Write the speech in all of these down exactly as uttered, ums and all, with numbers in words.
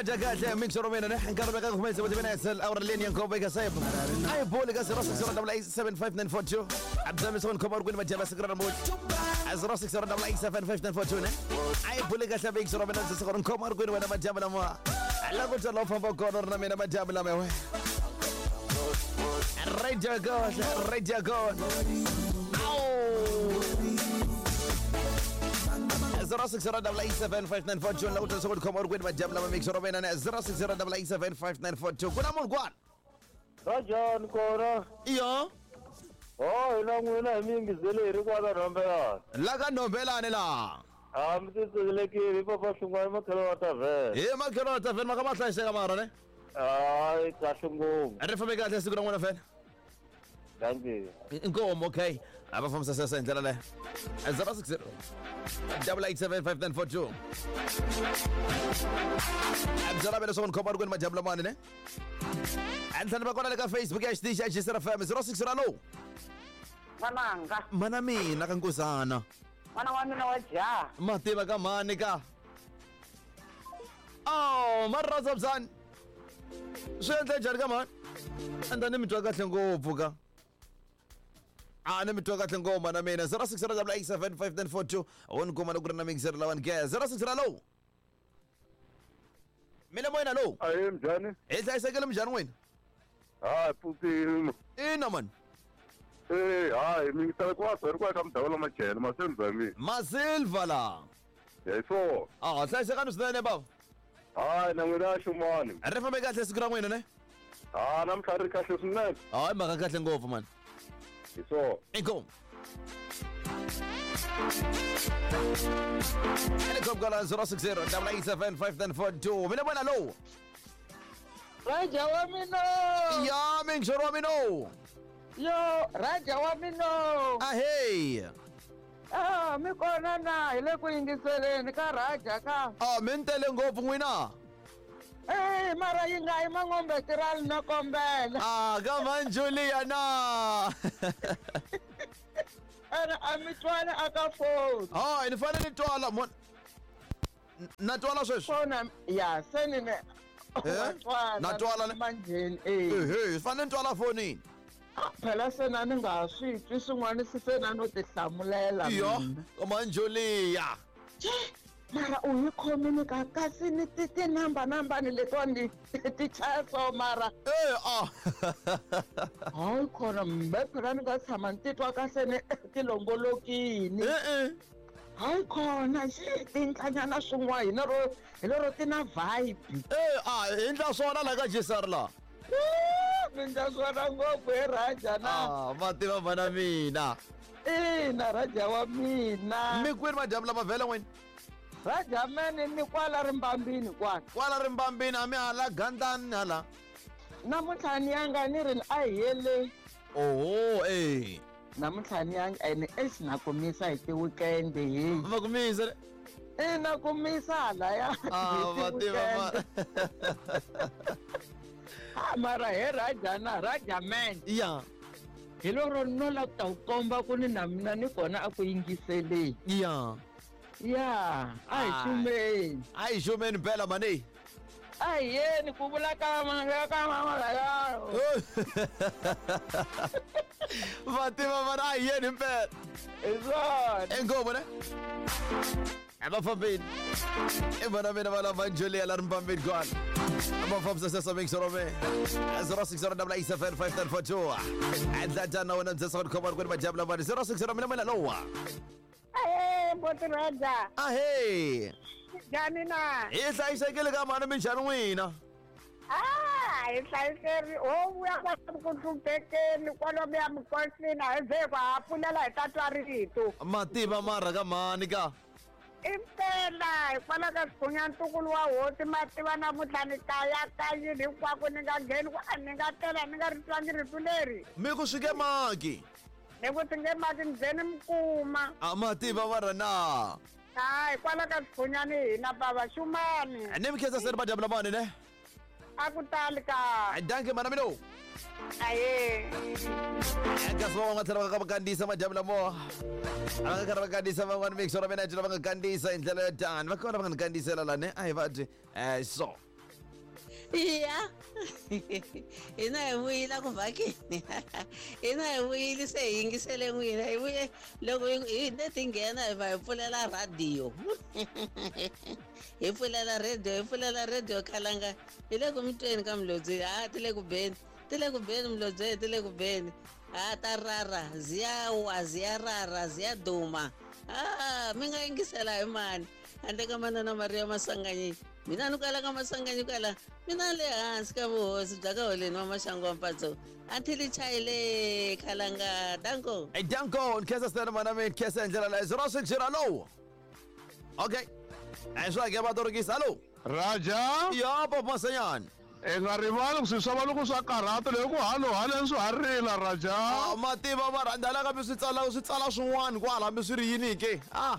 Jagaja mix romena ne nkarbe ka kumeza wote bena sel awra leni yankobe ka sayb ay bole ka zero six zero double eight seven five nine four two abdami son komar gwen majaba sakra mo zero six zero double eight seven five nine four two ne ay bole ka sabe mix romena sakra komar gwen wana majaba mo alla ko talo fa ko na mena majaba la me reja go reja go zero six zero double eight seven five nine four two la uta so komar gwen majaba la mix romena ne zero six zero double eight seven five nine four two kuna mon gwan Rajan kora. iyo Oh, ina ngwena mingi zele ri kwa nombela. la ka nombela ne la Ah, mtsi zele ki ri papa shungwa makelo wata ve. e makelo ta fen makama tlaise ka mara ne Ah, ikashungu. re fa meka tlase kuna ngwana fen Danke. inkomo okay aba fam sa sa ndlela le zero six zero double eight seven five nine four two abzala bela son komar gwen majabla mane ne antan ba kona le ka Facebook H D H zero F M zero six zero no Mananga, mana mina ka nkosana mana wa mina wa jaha. mativa ka mani ka oh marra zabzan swendle jarga man andani mitwa kahle ngopfu ka ana mitwa kahle ngoma na mina zero six zero double eight seven five nine four two on koma lokura na mixer lawan ke zero six zero lo mina moyena lo Ayi mjani? esa isekele mjani wena Ah, puti. ina man Eh, hayi mingi tala kwa sir kwa kamdawula machela masenza mi. masilva la Yeso. ah hlahise kana sinene baba Hayi na ngwena shumani. refa bekahle sikura wena ne Ah, namhlanje kahle swinene. hayi maka kahle ngopfu man Yeso. inkom Helicom gala zero six zero double eight seven five nine four two mina bona lo Raja wa mino. ya mingshoro mino Yo, Raja wa mino. ah hey Ah, mi kona na ile ku yingiseleni ka Raja ka. ah mentele ngopfu n'wina Eh, mara yi nga yi mangombe tiral na kombela. ah kama Julia na Ana amitwana aka phone. ah ni fanele ni twala mon na twala sweswi Phone ya seni ne. Eh? Na twala ne? manjeni eh eh. hey fanele ni twala phone Phela sena ni nga swi twi swin'wana si sena no ti hlamulela. iyo mina. kama Julia Mara u yi khomini ka kasi ni ti ti number number ni leto ni ti chaya so mara. eh ah Hayi khona mbe phela ni nga tshama ni titwa kahle ni ti longolokini. eh eh Hayi khona xi tinhlanyana swin'wana hi lero hi lero ti na vibe. eh ah endla swona la ka Jesar la Mi nga swona ngopfu hi Raja na. ah mativa bana mina Ina Raja wa mina. mi kwini majabula mavhela n'wina Raja mani ni kwala rimbambini kwala. kwala rimbambini ami hala gandani hala Namuntlha ni yanga ni ri a hi yele. oho eh Namuntlha ni yanga ene exi na kumisa hi ti weekend hi. ma kumise Ina kumisa hala ya. ah mativa ma Ah, mara he Raja na Raja man. ya Hi lero no la ku ta ku komba ku ni na mina ni kona a ku yingiseleni. ya Ya, a hi Ah. xumeni. ai shumeni phela mani A hi yeni ku vula ka manga ka mama ya. mativa mana ai yeni phela Izona. engoma ne abafambini ebana mina bala manjuli ala rimbambini kwana abafamsa sasa mingsorome zero six zero double eight seven five nine four two adzatana wona mzesa komar kwani majabula mani zero six zero mina mina lowa Eh, mboti Raja. ah hey Jani na. ihlayisekile ka mani minjhani n'wina Ah, hi hlayiseri. Oh, vuya ka ku hlutekeni kwalomu ya mikosini a hi ze ku hapulela hi tatwa rito. mativa mara ka mani ka Impela hikwalaho ka swigonyana-ntukulu wa hosi ma tiva namuntlha ni ta ya ka yini hinkwako ni nga ngheni ku a ni nga tela ni nga ri twangi rito leri. mi ku swike maki Ni ku ti nge mati ni ze ni mi kuma. a mativa mara na Ah, hikwalaho ka swigonyana hina bava xumani. ni mi khensa seni majabula mani ne A ku tali ka. danke mana mino Aye. kasi va nga tlhela va ka va kandziyisa majabula mo va nga karhi va kandziyisa van'wana mixo ra mina jela va nga kandziyisa hi ndlela yo tani va kona va nga ni kandziyisela lani a hi va dyi eh so iya ina hi vuyile ku vhakeni ina hi vuyile se hi yingisele n'wina hi vuye loko hi le tinghena hi va hi pfulela radiyo hi pfulela radio hi pfulela radio khalanga hi le ku mi tweni ka Mlodzi ha ti le ku beni ti le ku beni Mlodzi ti le ku beni ha ta rara ziya wa ziya rara ziya duma ah mi nga yingisela hi mani handle ka manana Maria Masanganyi mina ni kwala ka Masanganyi kwala mina le hansi ka vuhosi bya ka Holeni wa Maxangu wa Mpatso until chayile khalanga danko Hey, Danko, nkesa stena manami, nkesa njela la zero six zero, hello. Okay. Aisha ke ba dorgis, hello. Raja, Ya, papa sayan. e nga rivali ku swisava loko swa karhata leyi ku halo haleni swi harila Ah, Raja. mativa ma randala ka mi swi tsala swi tsala swin'wana kwala hambi swi ri yini ke. Ah.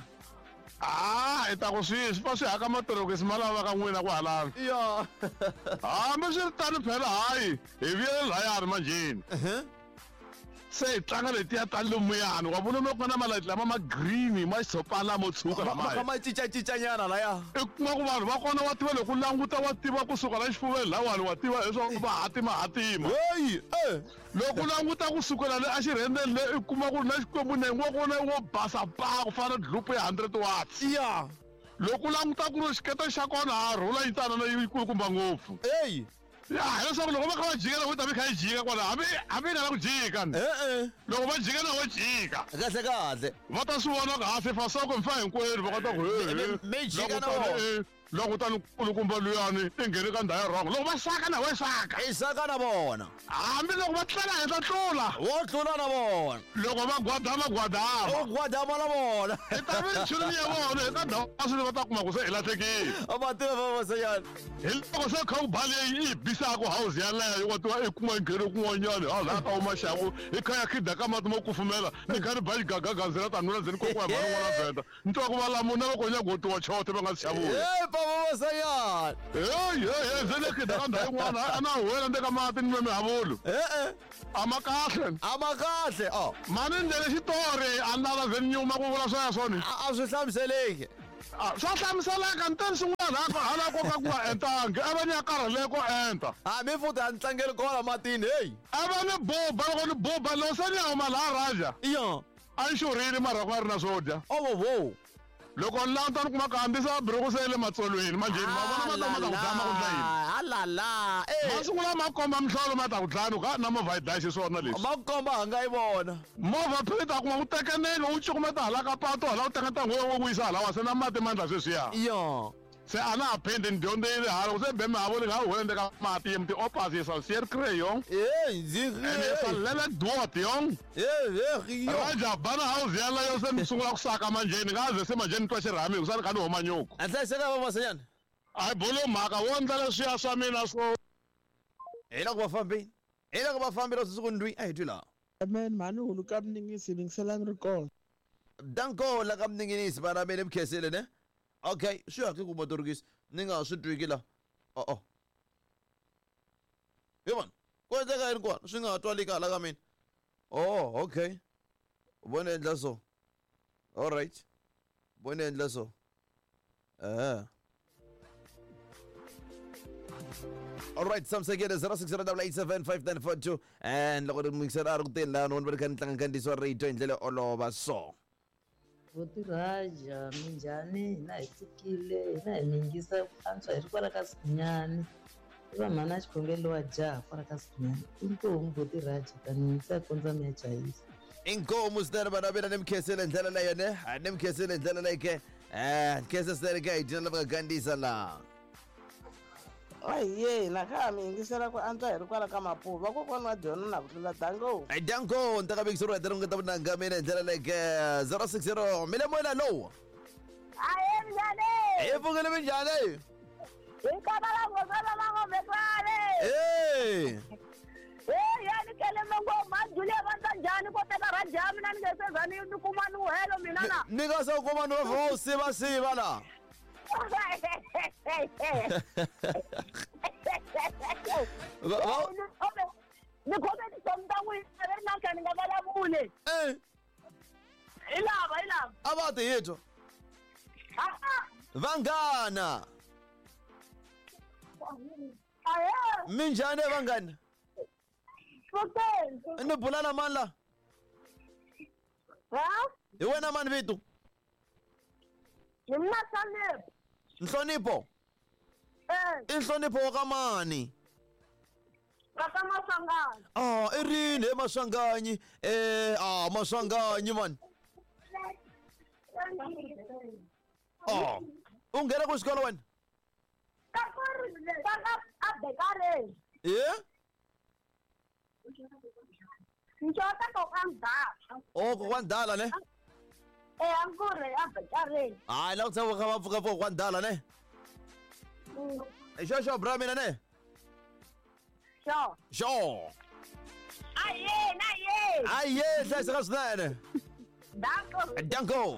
Ah, hi ta ku swi swi fa swi haka matorokisi ma lava ka n'wina ku halano. Ya. Hambi swi ri tani phela hayi hi vuyele layani manjheni. Eh. Se hi tlanga letiya ta lumuyani wa vona loko na malayithi lama ma green ma xisopana mo tshuka Ma lamaya. ma cica cica nyana la ya. I kuma ku vanhu va kona wa tiva loko u languta wa tiva kusuka la xifuveni lawani wa tiva leswaku va hatima hatima. Hey, eh. Loko u languta kusukela le a xirhendeni le i kuma ku ri na xikwembu nengo wa kona wo basa pa ku fana dlupu ya one hundred watts. Ya. Loko u languta ku ri xikete xa kona ha rhula yi tana na yi kulukumba ngopfu. Hey. Ya hileswaku loko va kha va jika loko yi ta mi kha yi jika kwala hambi hambi yi nga la ku jika ni. Eh eh. Loko va jika na wo jika Kahle kahle. va ta swi vona ku ha se fasoko mi fa hinkwerhu va kota ku he Mi- mi jika na Loko wona. tani, eh, loko tani kulukumba luyani i nghene ka ndhawu ya wrong loko va saka na we saka Isaka na bona. hambi loko va tlela henhla tlula Wo tlula na bona. loko va gwadama gwadama O gwadama na bona. hi ta ve michini ya vona eka ndhawu va swi va ta kuma ku se hi lahlekile Amativa papa sayan. hi loko se kha u bale yi hi bisaka house yaleyo wa tiva i kuma nghene kun'wanyani ha laha ta huma xaku hi kha ya khida ka mati mo kufumela ni kha ni ba xigagagazela tanhula ndzeni kokwa hi mhani n'wana vhenda ni twa ku va lamuna va konya go tiwa chote va nga si xavula Hey, papa sayan. heyi heyi ze ni khida ka ndhawu yin'wana a na huwela ndle ka mati ni nwe mihavulo Eh eh. a ma kahle Amakahle. Oh. mani ni ndlele xitori a ni lava vheni nyuma ku vula sweswo ni A a swi hlamuseleki. Ah, swa hlamuseleka nteni swin'wana hala koka ku nga entangi a va ni ya karhele ko enta A mi futhi a ni tlangeli kona matini hey. a va ni buba loko ni buba loko se ni ya huma laha raja Iyo. a ni xurhile mara ku nga ri na swo dya Oh wo. loko ni languta ni kuma ku hambisa buruku se le matsolweni manjheni ma vona ma ta ma ta ku dlaya ma ku dlayini Alala. ma Eh. sungula ma komba mihlolo ma ta ku dlaya ka na movha yi dlaya xiswona leswi Makomba hanga yibona. movha phela ta kuma ku tekeneni u cukumeta hala ka pato hala u teketa n'we wo wisa hala wa se na mati ma ndla sweswiya Iyo. se a na ha phindi ni dyondzile hala ku se be mihavuli nga huwele ndle ka mati yemti opasi sal sier crayon Eh, ene nzighi. sal lele duot yong Eh, eh, iyo. raja bana house yaleyo se ni sungula ku saka manjheni nga ze se manjheni ni twa xirhami ku sa ni kha ni huma nyuku Atlaseka papa sayan. a hi bolo mhaka wo ndla leswiya swa mina swo Ela ku bafambi. Ela ku bafambi lo susukundwi a hi twi la. Man, mani hulu ka mningisi bingiselang record. Danko la kamninginisi para mele mkhesele ne. Okay, swi hakhi ku motorikisi. Ninga swi twiki la. Oh oh. Yebona. Kwenzeka yini kwana? Swi nga twali ka la ka mina. Oh, okay. Ubone endla so. All right. Ubone endla so. Eh. All right, some say get zero six zero eight seven five nine four two and loko mixera ri kutela no ni kan tlanga kandiso radio indlela olova so. Vutiraja minjhani hina hi pfukile hina hi mingisa antswa hi ri kwala ka Sinyani i va mhana xikhongelo wa jaha kwala ka Sinyani inkomu Vutiraja kanisa kondza mi ya chayisa Inkomu stera bana bena nimkhesele ndlela leyo ne. Nimkhesele ndlela leyo ke. Eh, khese stera ke idina lava kandisa la. Oye, na kha mi yingisela ku antswa hi ri kwala ka Mapuva. Vakokwana wa dyona na ku tlula Dango. Ay Danko ntaka big suru ndera ngata bana ngamena ndlela leyo ke zero six zero mile moela low. Aye mjane. Eh, vukele minjani? Ikabala ngozala mango bekwale. Eh. Eh yani kele mango majule banta jani ko teka rajami nani ngese zani ndukuma nu helo minana. Nika sa kuma no vo siba siba la. Ni khome ni somta n'wina ri na nkhani nga vulavuli. Eh. Hi lava hi lava. Abati yethu. Ah, Vangana. ahe minjani bangani Okay. ni bulana mani la Ha? hi wena mani vitu Mina Salib. nhlonipho Eh, inhlonipho ka mani kaka Masangana. ah irini emaswanganyi eh ah maswanganyi man ah ungena kwisikolo wena Kaka kaka abekare. yeah Njota kokanga. oh kokwandala ne Eh, angure abekare. hayi la kutsavo ka mapfuka pfuka kwandala ne sho sho bra mina ne So. sho Aye, na ye. aye hlayiseka swinene Danko. danko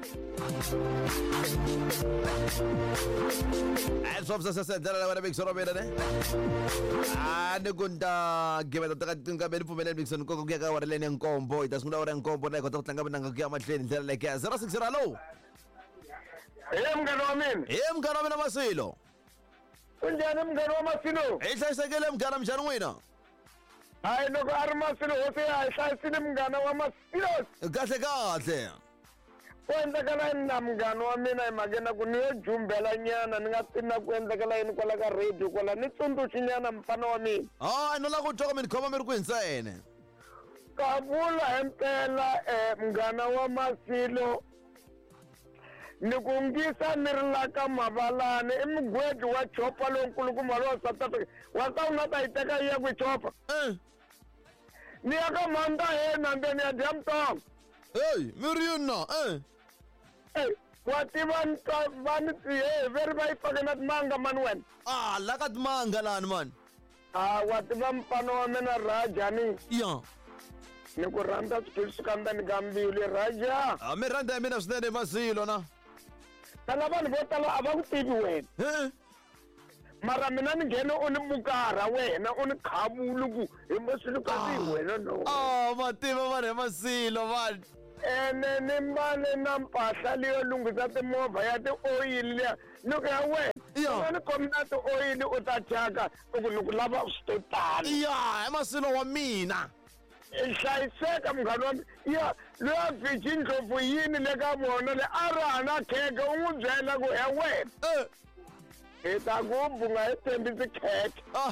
a swi vavisa sesendlela la wena mikisoro mina ne a ni ku ni ta giveta ta ka tinkambe ni pfumeleni mikisoni nkoka ku ya ka awara leni ya nkombo hi ta sungula awara ya nkombo na hi kota ku tlanga minanga ku ya mahlweni hi ndlela leyi kaya zero six zero hallo Hey mngani wa mina. hi munghana wa mina Masilo Unjani mngani wa Masilo? hi hlayisekile munghana minjhani n'wina Hayi loko a ri Masilo hosi ya hi hlayisile munghana wa Masilo. kahle kahle Ku endlekala yini na munghana wa mina hi makena ku ni yo jumbela nyana ni nga tivi na ku endlekala yini kwala ka radio kwala ni tsundzuxi nyana mfana wa mina. hayi no lava ku twa ka mi ni khoma mi ri kwihi ntsena Ka vula hi mpela um munghana wa Masilo ni ku ngisa ni ri la ka Mavalani i mugwedi wa chopa lonkulukumba lowa South Africa wa sa u nga ta yi teka yi ya ku chopa eh ni ya ka mhanda hena ndeni ya dya mtongo hey mi ri yini na eh Eh, wa tiva nta vani he veri va yi fake na timanga mani wena ah la ka timanga lani mani a wa tiva mpano wa mina Raja ni ya ni ku rhandza swikili swi kandzeni ka mbilu Raja a mi rhandza ya mina swinene Masilo na tala vanhu vo tala a va ku tivi wena eh mara mina ni nghene u ni mukara wena u ni khavulu ku hi Masilo kasi hi wena no ah mativa mani Masilo mani ene ni mbale na mpahla leyo lunghisa timovha ya tioyili liya ni ku ya wena Ya. u nga ni khomi na tioyili u ta thyaka u ku ni ku lava swi to tala ya i Masilo wa mina hlayiseka munghana wa mina ya loyi a vhiji ndlopfu yini le ka vona le a ri hana kheke u n'wi byela ku ya wena eh hi ta ku bunga hi tshembisi kheke ah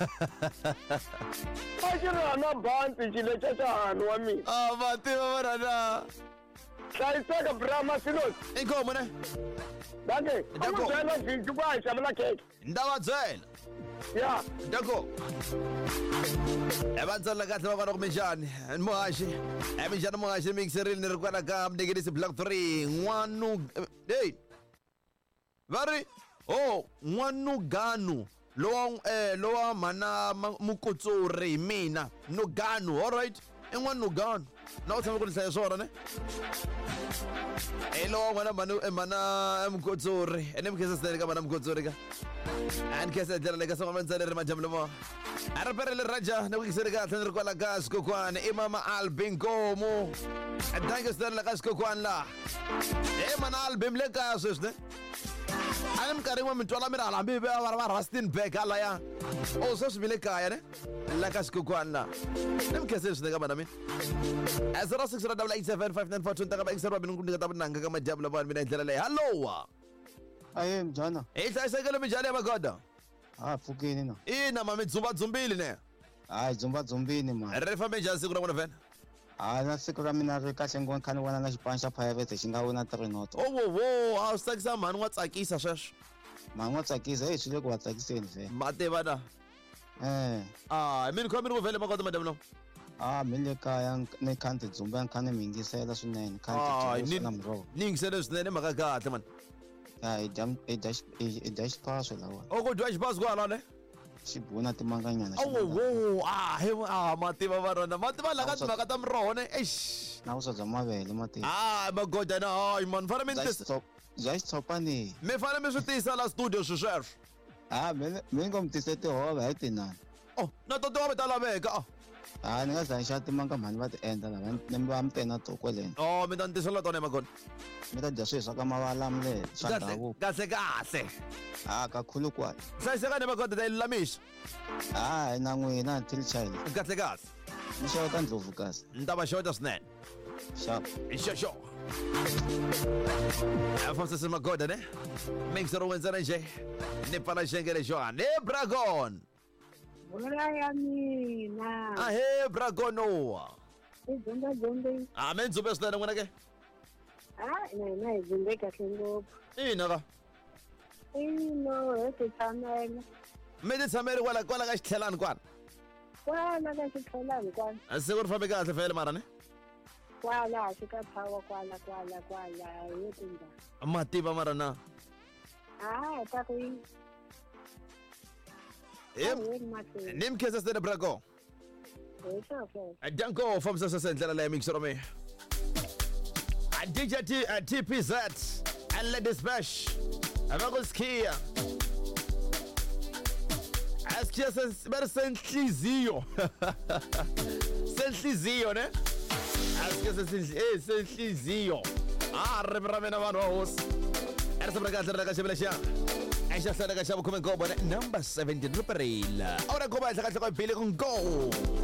a xi ri hana banti xile xa xa hanu wa mina ah mativa mani na hlayiseka bra Masilosi inkomo ne danke u Danko. n'wi byela vhiji ku a hi xavela kheke ni ta va byela ya Danko. Ebantsala kahle va vona ku minjhani ni muhaxi e minjhani muhaxi ni mikiserile ni ri kwala ka mnegelisi block three n'wanu hey va ri oh n'wanuganu lowa eh lowa mhana Ma- Mukutsuri hi mina Nuganu all right i n'wanuganu na u tshama ku ni hlaya swona ne e lowa n'wana mhana eh, mhana Mukutsuri ene mi khensa swinene ka mhana Mukutsuri ka a ni khensa hi ndlela leyi ka swamamenzani ri majamu lamo a ri perile raja ni ku yingiseri kahle ni ri kwala ka swikokwani i mama Albin Nkomo thank you swinene la ka swikokwani laha e mana Albin le kaya sweswi ne a ni minkarhi yin'we mi twala mi ri hala hambi va va va Rustenburg halaya o sweswi mi le kaya ne la ka swikokwani laha ni mi khenseli swinene ka mana mina a zero six zero eight eight seven five nine four two ni ta ka vaingiseri va mina ku nyiketa vunanga ka majamu lamo mina hi ndlela leyi hallowa Aye mjana. hi hlayisekele minjhani ya magoda Ah pfukini na. ina ma mi dzumbadzumbile ne Hayi dzumba dzumbini man. ri fambe njhani siku ra n'wina vhena Ah na siku ra mina ri kahle ngopfu khani vona na xipano xa Pirates xi nga wina three noto. owowo a swi tsakisa mhani wa tsakisa sweswo Mango tsakisa hey swi le ku va tsakiseni ve. mativa na Eh. a mi ni khoma mi ri ku vhele magoda madamu lawa Ah mi le kaya ni khanti dzumba khani mi yingisela swinene Ah, khanti ni- na miroho. ni yingisele swinene mhaka kahle mani Ah i dam i dash i dash pass lawa. o ku dyiwa xipazi kwala ne Xi buna timanganyana. owowo a he a mativa varona mativa la ka timhaka ta miroho ne eish Na usodza mavele mati. a magoda na hayi mani fane mi ni tisa Stop. Zai stopani. mi fane mi swi tisa la studio swi sweswo Ah mi mi ngomtise tihove hi tinani. oh na to tihove ta laveka a hayi ni nga za ni xa timankamhani va ti endla lava ni va mi tena to kweleni Oh, mi ta ni tisela tona makona. mi ta dya swilo swa ka mavalamule swa Kahle ndhavuko kahle kahle. ha kakhulu kwala Hlayisekani makona ta ilamisha. hayi na n'wina until child Kahle kahle. mi xeweta ndlopfu kasi Ni ta va xota swinene. xap Sure, sure. Afonso Simagoda, ne? Make sure when Zanaje. Ne para shengere joa. Ne Bragon. Bora ya mina. Ah, hey Bragono. Izonda zonde. Amen zo best na ngwana ke. Ah, na na izonde ka sengo. Ina ka. Ino, ese tsamela. Me di tsameri kwala kwala ka xithelani kwana. Kwala ka xithelani kwana. Asigur fambe kahle fele mara ne. Kwala xika thawa kwala kwala kwala yetinda. Mativa mara na. Ah, ta ku yi. Yep. Nim kesa stena Brago. Eso ke. Danko from Sasa Central la mix me. A D J T a T P Z and let this bash. Abago skia. Askia sen ber senhlizio. Senhlizio ne? Askia sen eh senhlizio. Ah, remember vanhu va hosi. Ersa bragaza raga xibelexia. Aisha sana ka xavu khume nkombo number seventeen Ruperil. Ora ngoba hlaka hlaka bile con go.